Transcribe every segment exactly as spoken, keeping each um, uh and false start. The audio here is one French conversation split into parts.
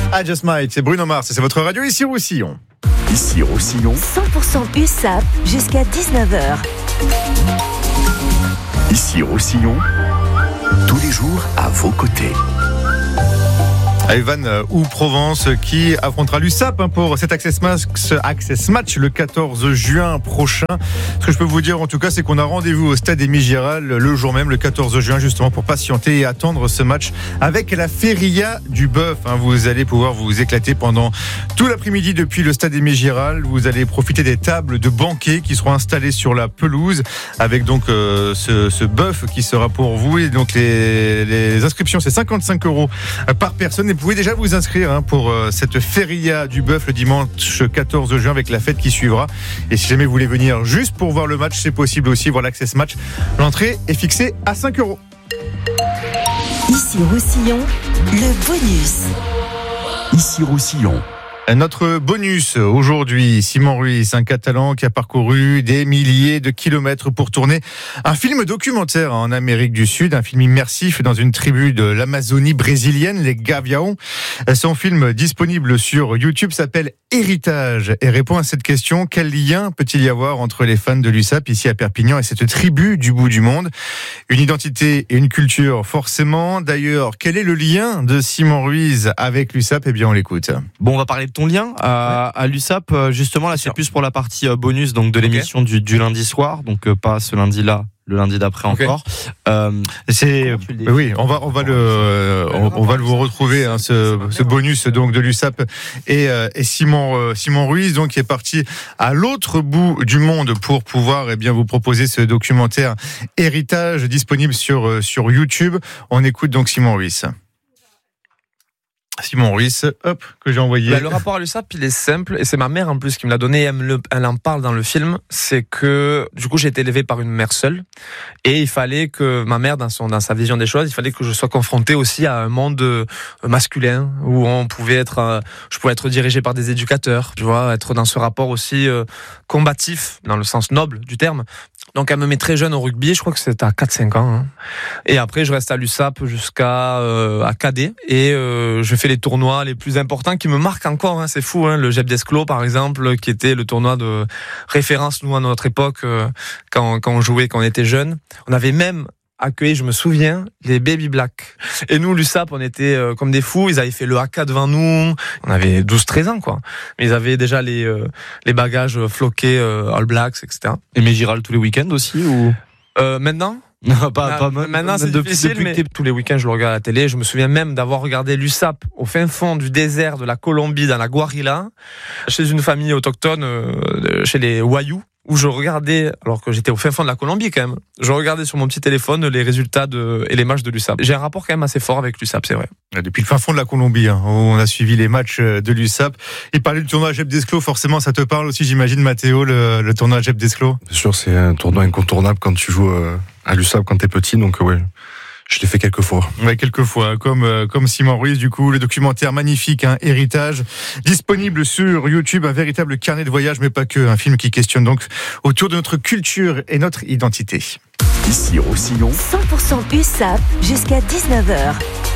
I Just Might, c'est Bruno Mars, c'est votre radio ici Roussillon. Ici Roussillon. cent pour cent U S A P jusqu'à dix-neuf heures. Ici Roussillon. Tous les jours à vos côtés. Evan ou Provence qui affrontera l'U S A P pour cet Access Match, Access Match le quatorze juin prochain. Ce que je peux vous dire en tout cas, c'est qu'on a rendez-vous au stade Émile Giral le jour même, le quatorze juin, justement pour patienter et attendre ce match avec la Feria du Bœuf. Vous allez pouvoir vous éclater pendant tout l'après-midi depuis le stade Émile Giral. Vous allez profiter des tables de banquet qui seront installées sur la pelouse avec donc euh, ce, ce bœuf qui sera pour vous. Et donc les, les inscriptions, c'est cinquante-cinq euros par personne. Et vous pouvez déjà vous inscrire hein, pour euh, cette Feria du Bœuf le dimanche quatorze juin avec la fête qui suivra. Et si jamais vous voulez venir juste pour voir le match, c'est possible aussi, voir l'Access Match. L'entrée est fixée à cinq euros. Ici Roussillon, le bonus. Ici Roussillon. Notre bonus aujourd'hui, Simon Ruiz, un Catalan qui a parcouru des milliers de kilomètres pour tourner un film documentaire en Amérique du Sud, un film immersif dans une tribu de l'Amazonie brésilienne, les Gavião. Son film disponible sur YouTube s'appelle Héritage et répond à cette question: quel lien peut-il y avoir entre les fans de l'U S A P ici à Perpignan et cette tribu du bout du monde? Une identité et une culture forcément. D'ailleurs, quel est le lien de Simon Ruiz avec l'U S A P? Eh bien, on l'écoute. Bon, on va parler de ton lien à, à l'U S A P. Justement, là, c'est plus pour la partie bonus donc de l'émission okay. du, du lundi soir, donc pas ce lundi-là. Le lundi d'après okay. encore. Euh, c'est oui, on va on va le on, on va le vous retrouver hein, ce, ce bonus donc de l'U S A P et, euh, et Simon euh, Simon Ruiz donc qui est parti à l'autre bout du monde pour pouvoir eh bien vous proposer ce documentaire Héritage disponible sur sur YouTube. On écoute donc Simon Ruiz. Simon Ruiz, hop, que j'ai envoyé. Bah, le rapport à l'U S A P, il est simple, et c'est ma mère en plus qui me l'a donné, elle, me le, elle en parle dans le film, c'est que, du coup, j'ai été élevé par une mère seule, et il fallait que ma mère, dans son, dans sa vision des choses, il fallait que je sois confronté aussi à un monde masculin, où on pouvait être, je pouvais être dirigé par des éducateurs, tu vois, être dans ce rapport aussi euh, combatif, dans le sens noble du terme. Donc elle me met très jeune au rugby, je crois que c'était à quatre cinq ans. Hein. Et après je reste à l'U S A P jusqu'à euh, à cadet et euh, je fais les tournois les plus importants qui me marquent encore. Hein, c'est fou, hein, le Gep d'Esclos par exemple, qui était le tournoi de référence nous à notre époque euh, quand quand on jouait, quand on était jeune. On avait même accueilli, je me souviens, les Baby Black. Et nous, l'U S A P, on était euh, comme des fous. Ils avaient fait le haka devant nous. On avait douze treize ans, quoi. Mais ils avaient déjà les euh, les bagages floqués euh, All Blacks, et cetera. Et Mégiral tous les week-ends aussi ou euh, Maintenant non, pas, pas maintenant, maintenant c'est depuis, difficile, depuis mais tous les week-ends, je le regarde à la télé. Je me souviens même d'avoir regardé l'U S A P au fin fond du désert de la Colombie, dans la Guarilla, chez une famille autochtone, euh, chez les Wayuu, où je regardais, alors que j'étais au fin fond de la Colombie quand même, je regardais sur mon petit téléphone les résultats de, et les matchs de l'U S A P. J'ai un rapport quand même assez fort avec l'U S A P, c'est vrai. Depuis le fin fond de la Colombie, hein, on a suivi les matchs de l'U S A P. Il parlait du tournoi Gep d'Esclos, forcément ça te parle aussi, j'imagine, Mathéo, le, le tournoi Gep d'Esclos. Bien sûr, c'est un tournoi incontournable quand tu joues à l'U S A P quand t'es petit, donc ouais. Je l'ai fait quelques fois. Ouais, quelques fois, comme euh, comme Simon Ruiz. Du coup, le documentaire magnifique, hein, Héritage, disponible sur YouTube, un véritable carnet de voyage, mais pas que, un film qui questionne donc autour de notre culture et notre identité. Ici Roussillon. cent pour cent U S A P jusqu'à dix-neuf heures.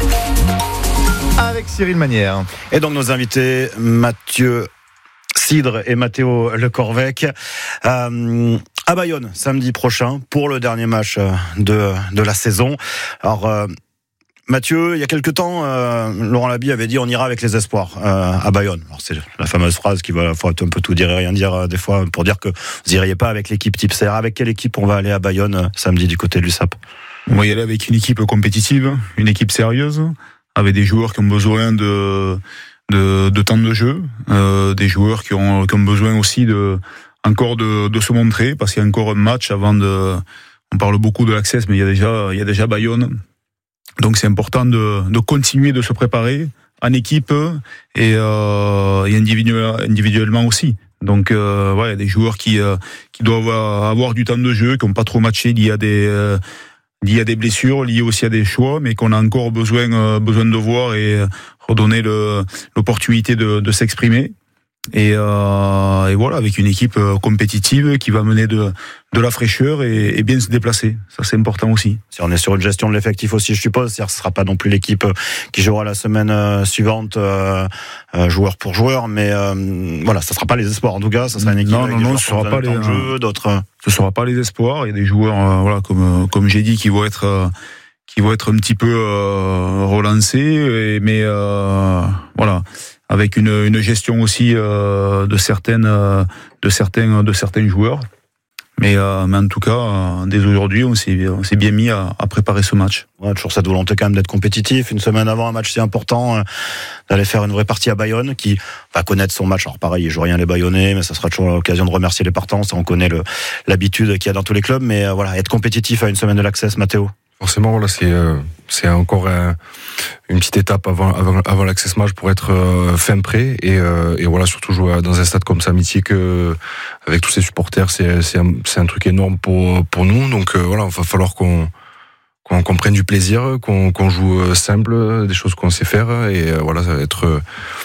Avec Cyril Manière. Et donc nos invités, Mathieu Cidre et Mathéo Le Corvec, euh, à Bayonne samedi prochain pour le dernier match de de la saison. Alors euh, Mathieu, il y a quelque temps, euh, Laurent Labi avait dit on ira avec les espoirs euh, à Bayonne. Alors c'est la fameuse phrase qui va faut un peu tout dire et rien dire euh, des fois pour dire que vous iriez pas avec l'équipe type. C'est avec quelle équipe on va aller à Bayonne euh, samedi du côté de l'U S A P? On va y aller avec une équipe compétitive, une équipe sérieuse, avec des joueurs qui ont besoin de De, de temps de jeu, euh, des joueurs qui ont, qui ont besoin aussi de encore de, de se montrer parce qu'il y a encore un match avant de. On parle beaucoup de l'Access, mais il y a déjà il y a déjà Bayonne, donc c'est important de, de continuer de se préparer en équipe et, euh, et individuellement, individuellement aussi. Donc euh, ouais, il y a des joueurs qui euh, qui doivent avoir du temps de jeu, qui n'ont pas trop matché lié à des euh, lié à des blessures, lié aussi à des choix, mais qu'on a encore besoin euh, besoin de voir et redonner le, l'opportunité de, de s'exprimer. Et, euh, et voilà, avec une équipe compétitive qui va mener de, de la fraîcheur et, et bien se déplacer. Ça, c'est important aussi. Si on est sur une gestion de l'effectif aussi, je suppose, c'est-à-dire que ce sera pas non plus l'équipe qui jouera la semaine suivante, euh, euh, joueur pour joueur, mais euh, voilà, ça sera pas les espoirs. En tout cas, ça sera une équipe non, avec non, des non, joueurs ce sera pas les de jeu, d'autres. Ce sera pas les espoirs. Il y a des joueurs, euh, voilà, comme comme j'ai dit, qui vont être euh, qui vont être un petit peu euh, relancés, et, mais euh, voilà. Avec une, une gestion aussi euh, de certaines euh, de certains de certains joueurs, mais, euh, mais en tout cas euh, dès aujourd'hui on s'est on s'est bien mis à, à préparer ce match. Ouais, toujours cette volonté quand même d'être compétitif. Une semaine avant un match si important, euh, d'aller faire une vraie partie à Bayonne, qui va connaître son match. Alors pareil, il joue rien les Bayonnais, mais ça sera toujours l'occasion de remercier les partants. Ça, on connaît le, l'habitude qu'il y a dans tous les clubs, mais euh, voilà, être compétitif à une semaine de l'Access, Mathéo. Forcément, voilà, c'est euh, c'est encore un, une petite étape avant avant, avant l'Access Match pour être euh, fin prêt et, euh, et voilà, surtout jouer dans un stade comme ça mythique euh, avec tous ses supporters, c'est c'est un, c'est un truc énorme pour pour nous. Donc euh, voilà, il va falloir qu'on qu'on, qu'on prenne du plaisir, qu'on qu'on joue simple, des choses qu'on sait faire et euh, voilà, ça va être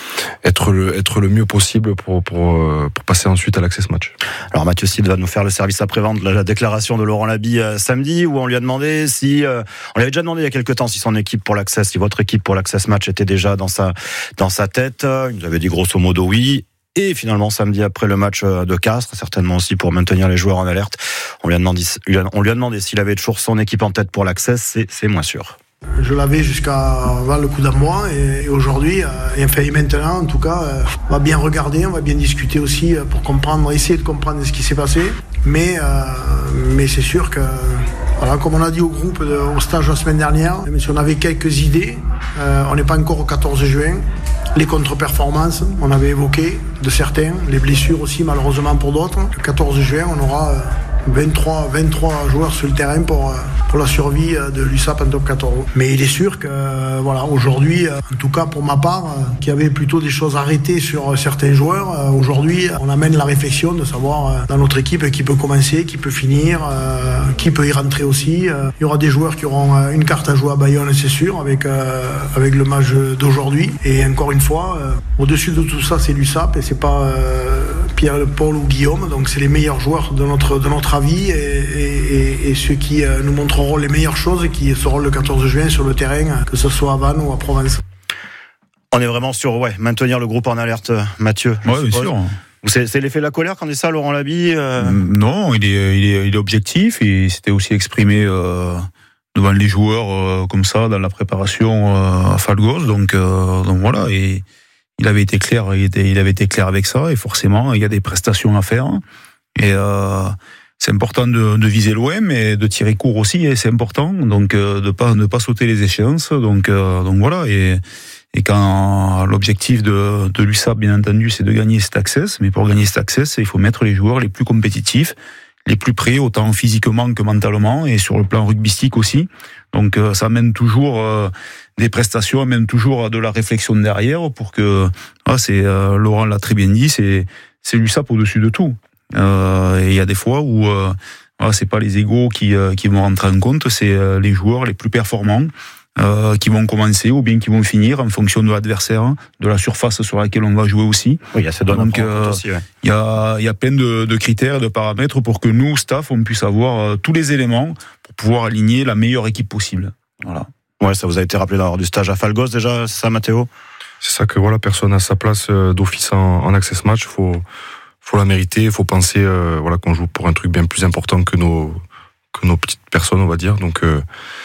être le être le mieux possible pour pour pour passer ensuite à l'Access Match. Alors Mathieu Sid va nous faire le service après-vente, la, la déclaration de Laurent Labi euh, samedi, où on lui a demandé si euh, on lui avait déjà demandé il y a quelques temps si son équipe pour l'Access, si votre équipe pour l'Access Match était déjà dans sa dans sa tête. Il nous avait dit grosso modo oui. Et finalement, samedi après le match de Castres, certainement aussi pour maintenir les joueurs en alerte, on lui a demandé, on lui a demandé s'il avait toujours son équipe en tête pour l'Access. C'est, c'est moins sûr. Je l'avais jusqu'à avant le coup d'envoi et aujourd'hui, et enfin et maintenant en tout cas, on va bien regarder, on va bien discuter aussi pour comprendre, essayer de comprendre ce qui s'est passé. Mais, euh, mais c'est sûr que, voilà, comme on a dit au groupe de, au stage la semaine dernière, même si on avait quelques idées, euh, on n'est pas encore au quatorze juin. Les contre-performances, on avait évoqué de certains, les blessures aussi malheureusement pour d'autres. Le quatorze juin, on aura vingt-trois, vingt-trois joueurs sur le terrain pour, pour la survie de l'U S A P en top quatorze. Mais il est sûr que, voilà, aujourd'hui, en tout cas pour ma part, qu'il y avait plutôt des choses arrêtées sur certains joueurs. Aujourd'hui, on amène la réflexion de savoir dans notre équipe qui peut commencer, qui peut finir, qui peut y rentrer aussi. Il y aura des joueurs qui auront une carte à jouer à Bayonne, c'est sûr, avec, avec le match d'aujourd'hui. Et encore une fois, au-dessus de tout ça, c'est l'U S A P et c'est pas Pierre, Paul ou Guillaume. Donc c'est les meilleurs joueurs de notre, de notre avis et, et, et ceux qui nous montreront les meilleures choses qui seront le quatorze juin sur le terrain, que ce soit à Vannes ou à Provence. On est vraiment sur ouais, maintenir le groupe en alerte, Mathieu. Oui, bien sûr. C'est, c'est l'effet de la colère quand on dit ça, Laurent Labi euh... Non, il est, il, est, il est objectif et c'était aussi exprimé euh, devant les joueurs euh, comme ça dans la préparation euh, à Falgoz. Donc, euh, donc voilà, et il avait été clair, il, était, il avait été clair avec ça et forcément il y a des prestations à faire et euh, c'est important de, de viser l'O M et de tirer court aussi, et c'est important, donc euh, de pas ne pas sauter les échéances. Donc euh, donc voilà, et et quand l'objectif de de l'U S A P, bien entendu, c'est de gagner cet access, mais pour gagner cet access, il faut mettre les joueurs les plus compétitifs, les plus prêts, autant physiquement que mentalement, et sur le plan rugbystique aussi. Donc euh, ça amène toujours euh, des prestations, amène toujours à de la réflexion derrière pour que ah, c'est euh, Laurent l'a très bien dit, c'est c'est l'U S A P au-dessus de tout. Euh, et il y a des fois où euh, voilà, c'est pas les égos qui euh, qui vont rentrer en compte, c'est euh, les joueurs les plus performants euh, qui vont commencer ou bien qui vont finir en fonction de l'adversaire, de la surface sur laquelle on va jouer aussi. Oui, il y a ces données. Donc euh, aussi, ouais. il y a il y a plein de, de critères, de paramètres pour que nous staff on puisse avoir euh, tous les éléments pour pouvoir aligner la meilleure équipe possible. Voilà. Ouais, ça vous a été rappelé lors du stage à Falgoz déjà, c'est ça, Mathéo? C'est ça, que voilà, personne à sa place d'office en, en access match. Faut faut la mériter, il faut penser euh, voilà, qu'on joue pour un truc bien plus important que nos que nos petites personnes, on va dire. Donc euh,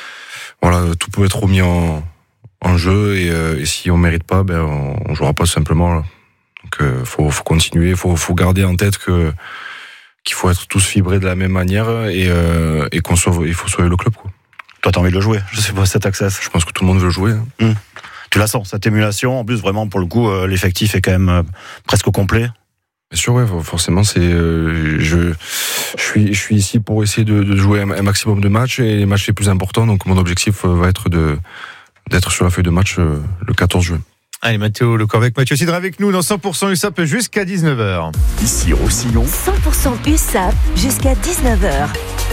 voilà, tout peut être remis en, en jeu et, euh, et si on mérite pas, ben on, on jouera pas tout simplement. Là. Donc euh, faut faut continuer, faut faut garder en tête que qu'il faut être tous fibrés de la même manière et euh, et qu'on sauve, il faut sauver le club, quoi. Toi, t'as envie de le jouer, je sais pas, cet access. Je pense que tout le monde veut le jouer. Hein. Mmh. Tu la sens, cette émulation. En plus, vraiment, pour le coup, euh, l'effectif est quand même euh, presque au complet. Bien sûr, ouais, forcément, c'est, euh, je, je suis, je suis ici pour essayer de, de jouer un maximum de matchs et les matchs les plus importants. Donc, mon objectif va être de, d'être sur la feuille de match euh, le quatorze juin. Allez, Mathéo Le Corvec, Mathieu Cidre avec nous dans cent pour cent U S A P jusqu'à dix-neuf heures. Ici Roussillon. cent pour cent U S A P jusqu'à dix-neuf heures.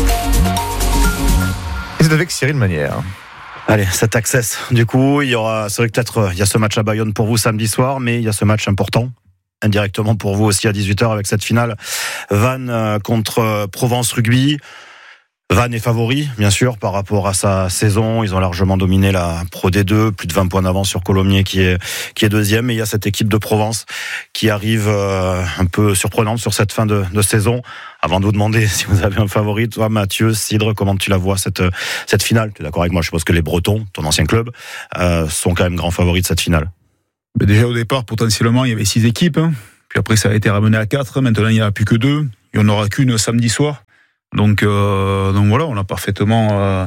Et c'est avec Cyril Manière. Allez, cet access. Du coup, il y aura, c'est vrai que peut-être, il y a ce match à Bayonne pour vous samedi soir, mais il y a ce match important. indirectement pour vous aussi à dix-huit heures avec cette finale Vannes contre Provence Rugby. Vannes est favori, bien sûr, par rapport à sa saison. Ils ont largement dominé la Pro D deux, plus de vingt points d'avance sur Colomiers qui est, qui est deuxième. Et il y a cette équipe de Provence qui arrive euh, un peu surprenante sur cette fin de, de saison. Avant de vous demander si vous avez un favori, toi, Mathieu, Cidre, comment tu la vois, cette, cette finale? Tu es d'accord avec moi? Je suppose que les Bretons, ton ancien club, euh, sont quand même grands favoris de cette finale. Mais déjà, au départ, potentiellement, il y avait six équipes. Hein. Puis après, ça a été ramené à quatre. Maintenant, il n'y en a plus que deux. Il n'y en aura qu'une samedi soir. Donc, euh, donc voilà, on a parfaitement euh,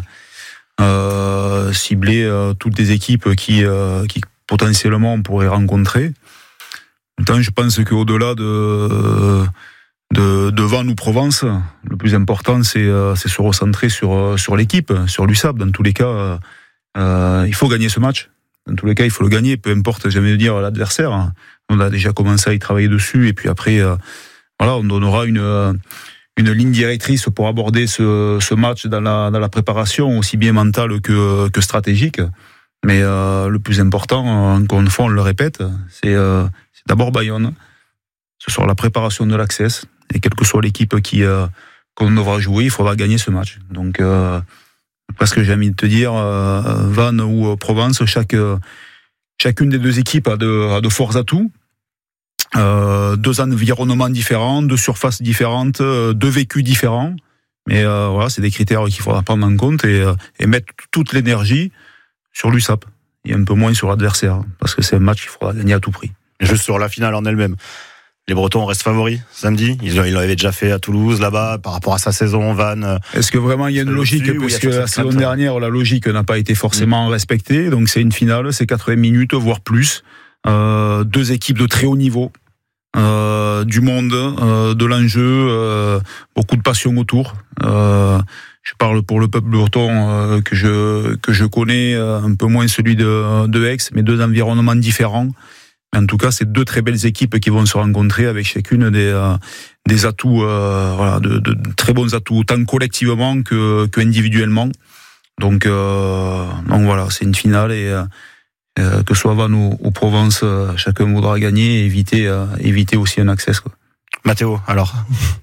euh, ciblé euh, toutes les équipes qui, euh, qui potentiellement on pourrait rencontrer. Maintenant, je pense qu'au-delà de, de, de Vannes ou Provence, le plus important, c'est, euh, c'est se recentrer sur, sur l'équipe, sur l'U S A P. Dans tous les cas, euh, il faut gagner ce match. Dans tous les cas, il faut le gagner, peu importe, j'aime dire, l'adversaire. On a déjà commencé à y travailler dessus, et puis après, euh, voilà, on donnera une... Euh, une ligne directrice pour aborder ce, ce match dans la, dans la préparation, aussi bien mentale que, que stratégique. Mais euh, le plus important, encore une fois, on le répète, c'est, euh, c'est d'abord Bayonne. Ce sera la préparation de l'Access. Et quelle que soit l'équipe qui, euh, qu'on devra jouer, il faudra gagner ce match. Donc, euh, presque j'ai envie de te dire, euh, Vannes ou Provence, chaque, chacune des deux équipes a de, a de forts atouts. Euh, deux environnements différents, deux surfaces différentes, euh, deux vécus différents. Mais euh, voilà, c'est des critères qu'il faudra prendre en compte et, euh, et mettre toute l'énergie sur l'U S A P et un peu moins sur l'adversaire, parce que c'est un match qu'il faudra gagner à tout prix. Juste sur la finale en elle-même, les Bretons restent favoris samedi. Ils l'avaient déjà fait à Toulouse, là-bas, par rapport à sa saison, Vannes. Est-ce que vraiment il y a une logique, puisque la saison dernière, la logique n'a pas été forcément mmh. respectée. Donc c'est une finale, c'est quatre-vingts minutes, voire plus. Euh, deux équipes de très haut niveau. Euh, du monde, euh, de l'enjeu, euh, beaucoup de passion autour. Euh, je parle pour le peuple breton euh, que je que je connais, euh, un peu moins celui de, de Aix, mais deux environnements différents. Mais en tout cas, c'est deux très belles équipes qui vont se rencontrer avec chacune des euh, des atouts, euh, voilà, de, de, de très bons atouts, tant collectivement que que individuellement. Donc euh, donc voilà, c'est une finale et euh, Euh, que ce soit Vannes ou, ou Provence, euh, chacun voudra gagner et éviter, euh, éviter aussi un accès. Quoi. Mathéo, alors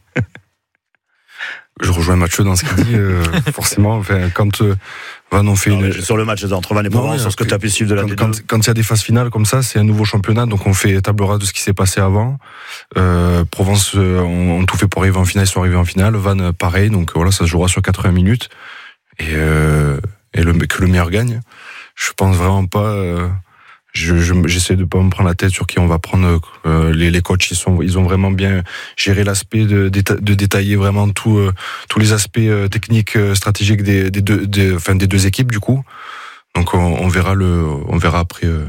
je rejoins Mathieu dans ce qu'il dit, euh, forcément. Enfin, quand euh, Vannes ont fait non, une... Sur le match entre Vannes et Provence, non, sur ce que tu as pu suivre de la Quand il quand, y a des phases finales comme ça, c'est un nouveau championnat, donc on fait table rase de ce qui s'est passé avant. Euh, Provence, euh, on, on tout fait pour arriver en finale, ils sont arrivés en finale. Vannes, pareil, donc voilà, ça se jouera sur quatre-vingts minutes. Et, euh, et le, que le meilleur gagne. Je pense vraiment pas. Euh, je, je, j'essaie de pas me prendre la tête sur qui on va prendre. Euh, les, les coachs, ils sont, ils ont vraiment bien géré l'aspect de, de, de détailler vraiment tout, euh, tous les aspects euh, techniques, euh, stratégiques des, des deux, des, enfin des deux équipes du coup. Donc on, on verra le, on verra après euh,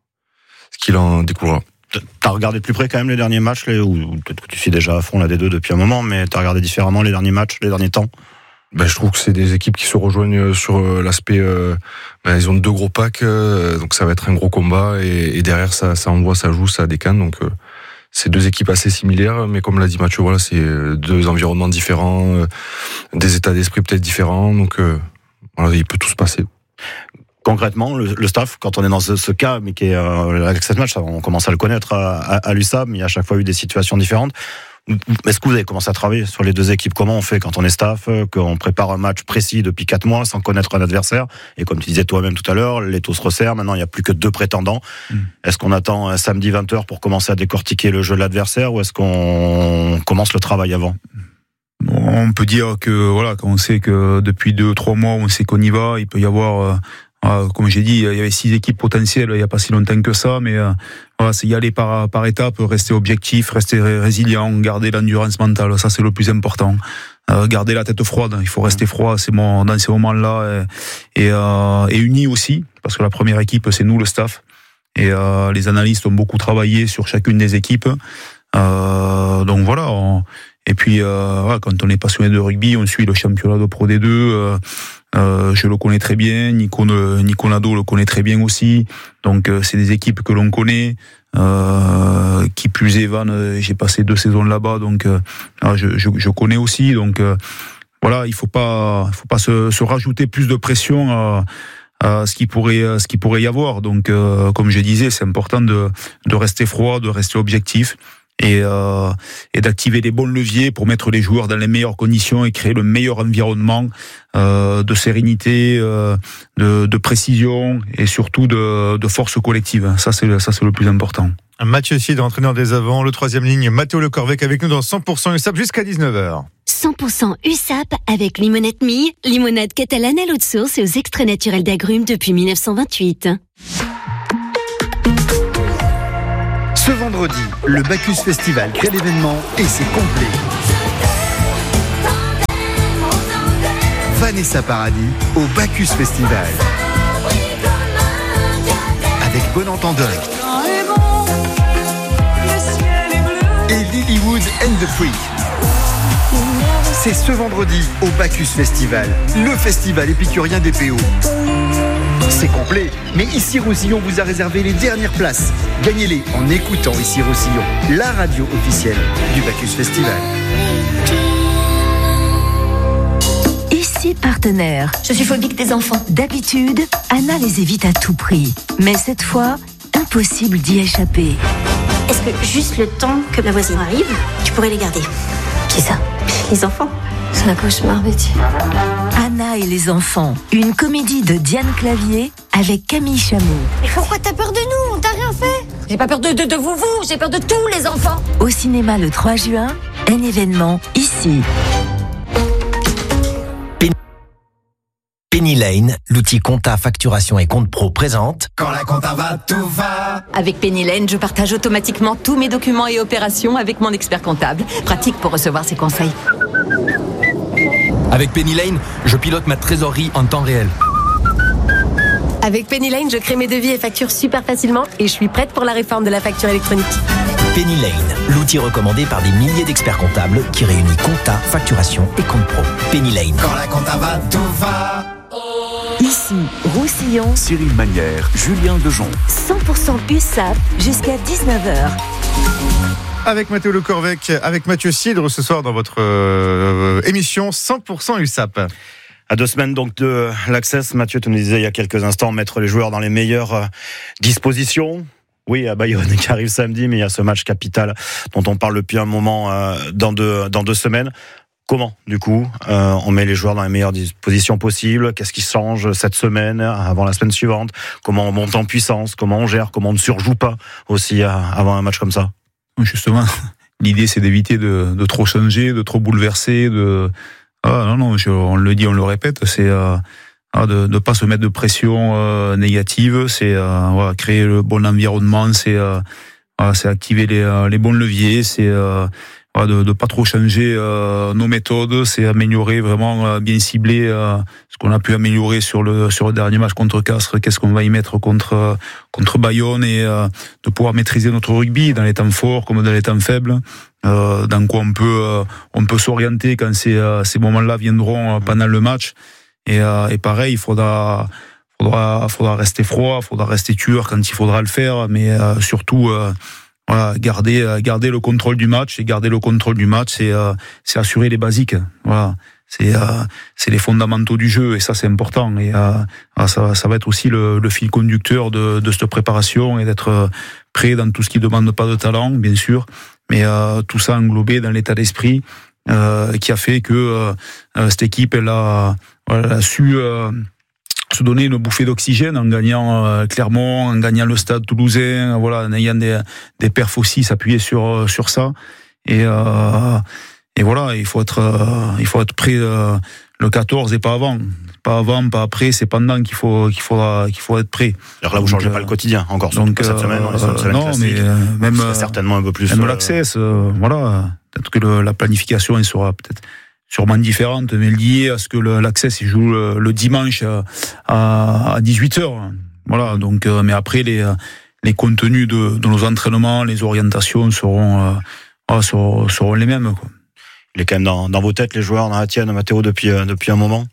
ce qu'il en découlera. T'as regardé de plus près quand même les derniers matchs, les, ou peut-être que tu suis déjà à fond la D deux depuis un moment, mais t'as regardé différemment les derniers matchs, les derniers temps. Ben, je trouve que c'est des équipes qui se rejoignent sur l'aspect. Euh, ben, ils ont deux gros packs, euh, donc ça va être un gros combat. Et, et derrière, ça, ça envoie, ça joue, ça décane. Donc, euh, c'est deux équipes assez similaires, mais comme l'a dit Mathieu, voilà, c'est deux environnements différents, euh, des états d'esprit peut-être différents. Donc, euh, voilà, il peut tout se passer. Concrètement, le, le staff, quand on est dans ce, ce cas, mais qui est euh, avec cette match, on commence à le connaître à, à, à l'U S A P, mais il y a à chaque fois eu des situations différentes. Est-ce que vous avez commencé à travailler sur les deux équipes? Comment on fait quand on est staff, qu'on prépare un match précis depuis quatre mois sans connaître un adversaire? Et comme tu disais toi-même tout à l'heure, les taux se resserrent. Maintenant, il n'y a plus que deux prétendants. Mmh. Est-ce qu'on attend samedi vingt heures pour commencer à décortiquer le jeu de l'adversaire, ou est-ce qu'on commence le travail avant? On peut dire que voilà, quand on sait que depuis deux, trois mois, on sait qu'on y va, il peut y avoir... Euh... Ah, comme j'ai dit, il y avait six équipes potentielles il n'y a pas si longtemps que ça, mais euh, voilà, c'est y aller par, par étapes, rester objectif, rester résilient, garder l'endurance mentale, ça c'est le plus important. Euh, garder la tête froide, il faut rester froid c'est bon, dans ces moments-là, et, et, euh, et uni aussi, parce que la première équipe c'est nous, le staff, et euh, les analystes ont beaucoup travaillé sur chacune des équipes. Euh, donc voilà, on, et puis euh, voilà, quand on est passionné de rugby, on suit le championnat de Pro D deux. Euh, Euh, je le connais très bien, Nico, Nico Nadeau le connaît très bien aussi, donc euh, c'est des équipes que l'on connaît, euh, qui plus est Vannes, j'ai passé deux saisons là-bas, donc euh, je, je, je connais aussi, donc euh, voilà, il faut pas, il faut pas se, se rajouter plus de pression à, euh, ce qui pourrait ce qui pourrait y avoir. Donc euh, comme je disais, c'est important de de rester froid, de rester objectif. Et, euh, et d'activer les bons leviers pour mettre les joueurs dans les meilleures conditions et créer le meilleur environnement euh, de sérénité, euh, de, de précision et surtout de, de force collective. Ça c'est, ça, c'est le plus important. Mathieu Cidre, entraîneur des avants, le troisième ligne, Matteo Le Corvec avec nous dans cent pour cent U S A P jusqu'à dix-neuf heures. cent pour cent U S A P avec Limonette Mie, limonade catalane à l'eau de source et aux extraits naturels d'agrumes depuis dix-neuf cent vingt-huit. Ce vendredi, le Bacchus Festival, quel événement, et c'est complet. Vanessa Paradis au Bacchus Festival. Avec Bon Entendeur. Et Lilywood and the Freak. C'est ce vendredi au Bacchus Festival, le festival épicurien des P O. C'est complet, mais Ici Roussillon vous a réservé les dernières places. Gagnez-les en écoutant Ici Roussillon, la radio officielle du Bacchus Festival. Ici partenaire. Je suis phobique des enfants. D'habitude, Anna les évite à tout prix. Mais cette fois, impossible d'y échapper. Est-ce que juste le temps que la voisine arrive, tu pourrais les garder? Qui ça? Les enfants. C'est un cauchemar, Betty. Anna et les enfants, une comédie de Diane Clavier avec Camille Chamou. Mais pourquoi t'as peur de nous? On t'a rien fait. J'ai pas peur de, de, de vous, vous, j'ai peur de tous les enfants. Au cinéma le trois juin, un événement ici. Penny Lane, l'outil compta, facturation et compte pro présente. Quand la compta va, tout va. Avec Penny Lane, je partage automatiquement tous mes documents et opérations avec mon expert comptable. Pratique pour recevoir ses conseils. Avec Penny Lane, je pilote ma trésorerie en temps réel. Avec Penny Lane, je crée mes devis et factures super facilement et je suis prête pour la réforme de la facture électronique. Penny Lane, l'outil recommandé par des milliers d'experts comptables qui réunit compta, facturation et compte pro. Penny Lane. Quand la compta va, tout va. Ici, Roussillon. Cyril Manière, Julien Dejon. cent pour cent U S A P jusqu'à dix-neuf heures. Avec Matteo Le Corvec, avec Mathieu Cidre ce soir dans votre euh, émission cent pour cent U S A P. À deux semaines donc de l'Access, Mathieu, tu nous disais il y a quelques instants, mettre les joueurs dans les meilleures euh, dispositions. Oui, à Bayonne qui arrive samedi, mais il y a ce match capital dont on parle depuis un moment euh, dans, deux, dans deux semaines. Comment, du coup, euh, on met les joueurs dans les meilleures dispositions possibles? Qu'est-ce qui change cette semaine avant la semaine suivante? Comment on monte en puissance? Comment on gère? Comment on ne surjoue pas aussi à, avant un match comme ça? Justement, l'idée c'est d'éviter de, de trop changer, de trop bouleverser, de ah, non non, je, on le dit, on le répète, c'est euh, de ne pas se mettre de pression euh, négative, c'est euh, voilà, créer le bon environnement, c'est euh, voilà, c'est activer les, les bons leviers, c'est euh, voilà, de ne pas trop changer euh, nos méthodes, c'est améliorer vraiment euh, bien cibler euh, ce qu'on a pu améliorer sur le sur le dernier match contre Castres, qu'est-ce qu'on va y mettre contre contre Bayonne, et euh, de pouvoir maîtriser notre rugby dans les temps forts comme dans les temps faibles, euh, dans quoi on peut euh, on peut s'orienter quand ces euh, ces moments-là viendront pendant le match, et, euh, et pareil, il faudra faudra faudra rester froid, il faudra rester tueur quand il faudra le faire, mais euh, surtout euh, voilà, garder garder le contrôle du match, et garder le contrôle du match, c'est euh, c'est assurer les basiques, voilà. C'est, euh, c'est les fondamentaux du jeu, et ça c'est important, et euh, ça, ça va être aussi le, le fil conducteur de, de cette préparation, et d'être prêt dans tout ce qui demande pas de talent, bien sûr, mais euh, tout ça englobé dans l'état d'esprit euh, qui a fait que euh, cette équipe elle a, elle a su euh, se donner une bouffée d'oxygène en gagnant euh, Clermont, en gagnant le Stade Toulousain, voilà, en ayant des, des perfs aussi, s'appuyer sur sur ça, et euh, Et voilà, il faut être, euh, il faut être prêt euh, le quatorze et pas avant, pas avant, pas après. C'est pendant qu'il faut, qu'il faudra, qu'il faut être prêt. Alors là, vous changez euh, pas le quotidien encore. Donc cette euh, semaine, on est sur une semaine non, classique. mais euh, même euh, certainement un peu plus. Même euh, l'access, euh, voilà. Peut-être que le, la planification elle sera peut-être sûrement différente, mais liée à ce que le, l'access il joue le, le dimanche à, à dix-huit heures. Voilà. Donc, euh, mais après les, les contenus de, de nos entraînements, les orientations seront, euh, seront, seront les mêmes, quoi. Il est quand même dans, dans vos têtes, les joueurs, dans la tienne, Mathéo, depuis, euh, depuis un moment.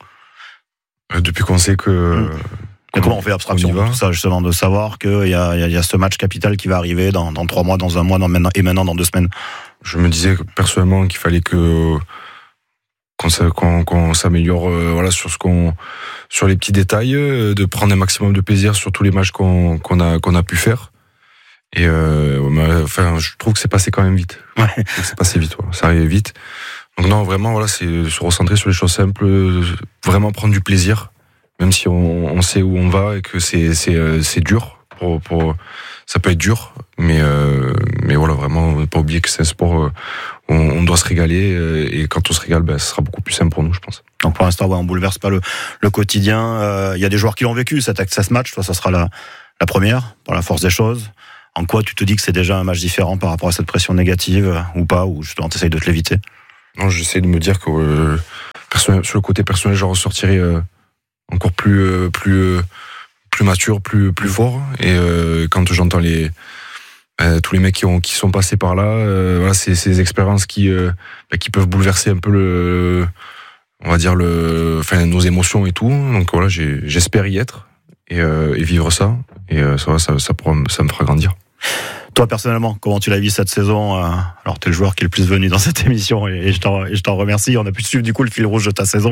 euh, Depuis qu'on sait que... Mmh. Et comment on fait abstraction de tout ça, justement, de savoir qu'il y a, il y a ce match capital qui va arriver dans, dans trois mois, dans un mois, dans, et maintenant dans deux semaines? Je me disais personnellement qu'il fallait que qu'on, qu'on, qu'on s'améliore euh, voilà sur ce qu'on sur les petits détails, euh, de prendre un maximum de plaisir sur tous les matchs qu'on, qu'on a qu'on a pu faire. Et euh, enfin, je trouve que c'est passé quand même vite. Ouais. Je trouve que c'est passé vite, voilà. Ça arrive vite. Donc non, vraiment, voilà, c'est se recentrer sur les choses simples, vraiment prendre du plaisir, même si on, on sait où on va et que c'est c'est c'est dur. Pour, pour ça peut être dur, mais euh, mais voilà, vraiment, ne pas oublier que c'est un sport où on, on doit se régaler et quand on se régale, ben, ce sera beaucoup plus simple pour nous, je pense. Donc pour l'instant, ouais, on bouleverse pas le le quotidien. Il euh, y a des joueurs qui l'ont vécu cet access match. Toi, ça sera la la première, par la force des choses. En quoi tu te dis que c'est déjà un match différent par rapport à cette pression négative ou pas, ou justement t'essayes de te l'éviter? Non, j'essaie de me dire que euh, personnel, sur le côté personnel, je ressortirai euh, encore plus euh, plus euh, plus mature, plus plus fort. Et euh, quand j'entends les euh, tous les mecs qui ont qui sont passés par là, euh, voilà, c'est ces expériences qui euh, bah, qui peuvent bouleverser un peu le, on va dire le, enfin nos émotions et tout. Donc voilà, j'ai, j'espère y être et, euh, et vivre ça. Et euh, ça, ça, ça, pourra, ça me fera grandir. Toi, personnellement, comment tu l'as vu cette saison? Alors, t'es le joueur qui est le plus venu dans cette émission et je t'en, et je t'en remercie. On a pu suivre du coup le fil rouge de ta saison.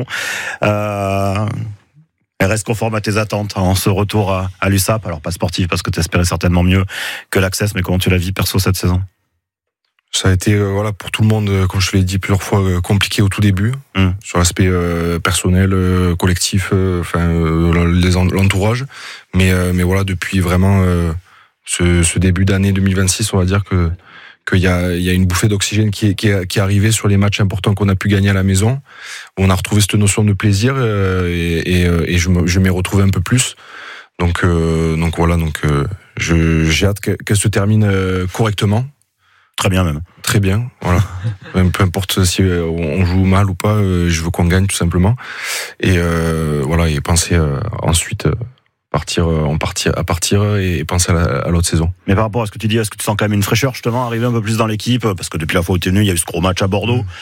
Euh, elle reste conforme à tes attentes en ce retour à, à l'U S A P. Alors, pas sportif parce que t'espérais certainement mieux que l'Access, mais comment tu l'as vu perso cette saison? Ça a été, euh, voilà, pour tout le monde, euh, comme je te l'ai dit plusieurs fois, euh, compliqué au tout début, mmh. sur l'aspect euh, personnel, euh, collectif, enfin euh, les, l'entourage. Mais, euh, mais voilà, depuis vraiment euh, ce, ce début d'année deux mille vingt-six, on va dire que qu'il y a, il y a une bouffée d'oxygène qui est, qui est, qui est arrivée sur les matchs importants qu'on a pu gagner à la maison, où on a retrouvé cette notion de plaisir euh, et, et, et je, me, je m'y retrouve un peu plus. Donc, euh, donc voilà, donc euh, je, j'ai hâte qu'elle se termine euh, correctement. Très bien même. Très bien, voilà. Peu importe si on joue mal ou pas, je veux qu'on gagne tout simplement. Et euh, voilà, et penser euh, ensuite partir, en partir, à partir et penser à, la, à l'autre saison. Mais par rapport à ce que tu dis, est-ce que tu sens quand même une fraîcheur justement arriver un peu plus dans l'équipe? Parce que depuis la fois où tu es venu, il y a eu ce gros match à Bordeaux, mmh.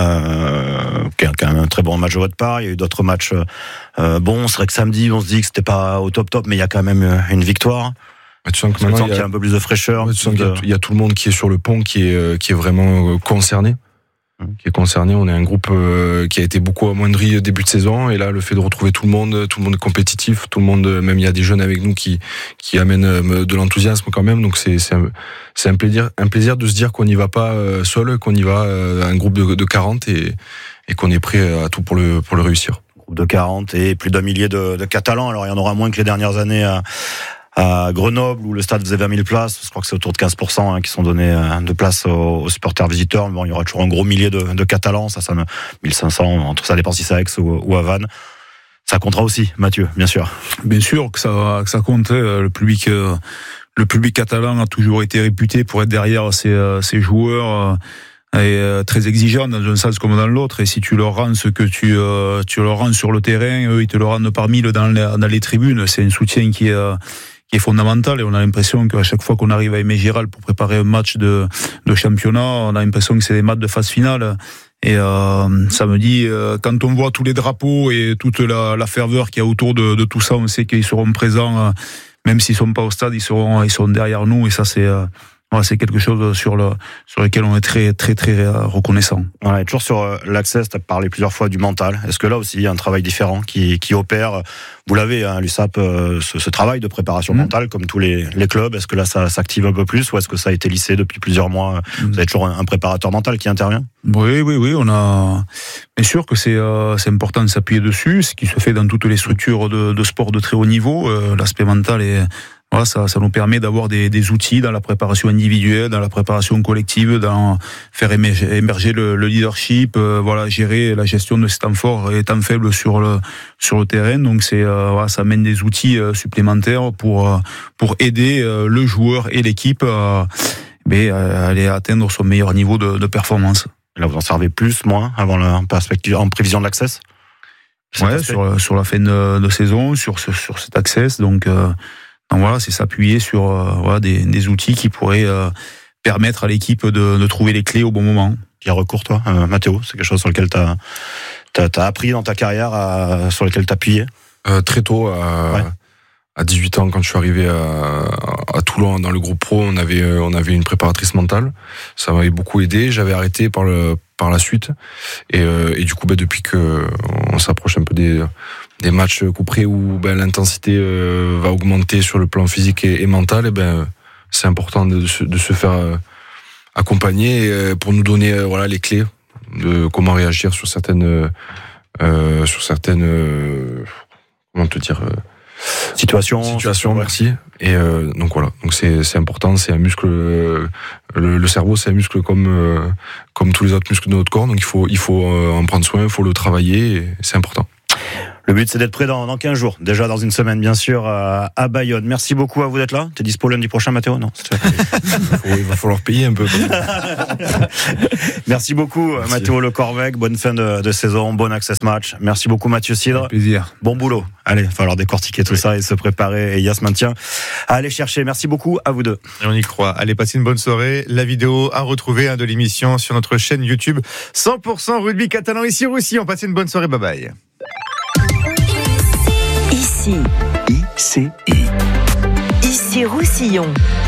euh, qui est quand même un très bon match de votre part. Il y a eu d'autres matchs euh, bons. C'est vrai que samedi, on se dit que c'était pas au top top, mais il y a quand même une victoire. Tu sens que maintenant, tu sens qu'il y a un peu plus de fraîcheur. Ouais, tu sens qu'il y a, il y a tout le monde qui est sur le pont, qui est, qui est vraiment concerné. Mmh. Qui est concerné. On est un groupe euh, qui a été beaucoup amoindri début de saison. Et là, le fait de retrouver tout le monde, tout le monde est compétitif. Tout le monde, même il y a des jeunes avec nous qui, qui amènent de l'enthousiasme quand même. Donc c'est, c'est un, c'est un plaisir, un plaisir de se dire qu'on n'y va pas seul, qu'on y va un groupe de, de quarante et, et qu'on est prêt à tout pour le, pour le réussir. Groupe de quarante et plus d'un millier de, de Catalans. Alors il y en aura moins que les dernières années à, à Grenoble où le stade faisait vingt mille places, je crois que c'est autour de quinze pour cent hein, qui sont donnés de place aux, aux supporters visiteurs. Mais bon, il y aura toujours un gros millier de, de Catalans, ça, ça mille cinq cents, entre ça dépend si c'est à Aix ou, ou à Vannes. Ça comptera aussi, Mathieu, bien sûr. Bien sûr que ça, que ça compte. Le public, le public catalan a toujours été réputé pour être derrière ses, ses joueurs. Et très exigeant dans un sens comme dans l'autre, et si tu leur rends ce que tu euh, tu leur rends sur le terrain, eux ils te le rendent par mille dans les, dans les tribunes. C'est un soutien qui est euh, qui est fondamental, et on a l'impression qu'à chaque fois qu'on arrive à Aimé Giral pour préparer un match de de championnat, on a l'impression que c'est des matchs de phase finale. Et euh, ça me dit, euh, quand on voit tous les drapeaux et toute la, la ferveur qu'il y a autour de, de tout ça, on sait qu'ils seront présents, euh, même s'ils sont pas au stade, ils seront ils seront derrière nous, et ça c'est euh, Ouais, c'est quelque chose sur le sur lequel on est très très très reconnaissant. Ouais, toujours sur l'Access, tu as parlé plusieurs fois du mental. Est-ce que là aussi il y a un travail différent qui qui opère? Vous l'avez, hein, l'U S A P, ce, ce travail de préparation mmh. mentale comme tous les les clubs. Est-ce que là ça s'active un peu plus, ou est-ce que ça a été lissé depuis plusieurs mois? Mmh. Vous avez toujours un, un préparateur mental qui intervient? Oui, oui, oui. On a bien sûr que c'est euh, c'est important de s'appuyer dessus, ce qui se fait dans toutes les structures de, de sport de très haut niveau. Euh, l'aspect mental est Voilà, ça, ça nous permet d'avoir des, des outils dans la préparation individuelle, dans la préparation collective, dans faire émerger, émerger le, le leadership, euh, voilà, gérer la gestion de ces temps forts et temps faibles sur le sur le terrain. Donc c'est, euh, voilà, ça amène des outils euh, supplémentaires pour euh, pour aider euh, le joueur et l'équipe à, mais, à aller atteindre son meilleur niveau de, de performance. Là, vous en servez plus, moins, avant la perspective, en prévision de l'Access? Ouais, sur sur la fin de, de saison, sur ce, sur cet Access, donc. Euh, Donc voilà, c'est s'appuyer sur euh, voilà, des, des outils qui pourraient euh, permettre à l'équipe de, de trouver les clés au bon moment. Il y a recours, toi, euh, Mathéo, c'est quelque chose sur lequel tu as appris dans ta carrière, à, sur lequel t'appuyer euh, Très tôt, à, ouais. à dix-huit ans, quand je suis arrivé à, à Toulon, dans le groupe pro, on avait, on avait une préparatrice mentale. Ça m'avait beaucoup aidé. J'avais arrêté par le par la suite. Et, euh, et du coup, bah, depuis que on s'approche un peu des, des matchs coup près où bah, l'intensité euh, va augmenter sur le plan physique et, et mental, et ben c'est important de, de, se, de se faire euh, accompagner euh, pour nous donner euh, voilà les clés de comment réagir sur certaines euh, sur certaines euh, comment te dire euh, Situation, situation, merci. Et euh, donc voilà, donc c'est c'est important, c'est un muscle. Euh, le, le cerveau, c'est un muscle comme euh, comme tous les autres muscles de notre corps. Donc il faut il faut euh, en prendre soin, il faut le travailler. Et c'est important. Le but, c'est d'être prêt dans, dans quinze jours. Déjà dans une semaine, bien sûr, à, à Bayonne. Merci beaucoup à vous d'être là. T'es dispo lundi prochain, Mathéo? Non. Il va falloir payer un peu. Merci beaucoup, Merci. Mathéo Le Corvec. Bonne fin de, de saison, bon access match. Merci beaucoup, Mathieu Cidre. Avec plaisir. Bon boulot. Allez, il va falloir décortiquer tout oui. ça et se préparer. Et il y a ce maintien à aller chercher. Merci beaucoup à vous deux. Et on y croit. Allez, passez une bonne soirée. La vidéo à retrouver hein, de l'émission sur notre chaîne YouTube cent pour cent Rugby Catalan. Ici Roussillon. Passez une bonne soirée. Bye bye. Ici. I C I. Ici Roussillon.